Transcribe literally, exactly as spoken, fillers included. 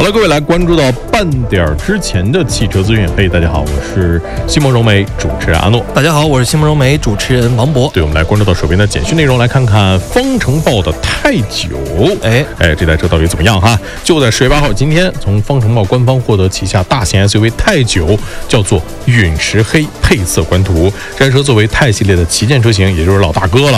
了，各位来关注到半点之前的汽车资讯。嘿，大家好，我是西蒙融媒主持人阿诺。 大家好，我是西蒙融媒主持人王博。 对，我们来关注到手边的简讯内容，来看看方程豹的泰九。哎哎，这台车到底怎么样哈？就在十月八号，今天从方程豹官方获得旗下大型 S U V 泰九，叫做陨石黑配色官图。这台车作为泰系列的旗舰车型，也就是老大哥了，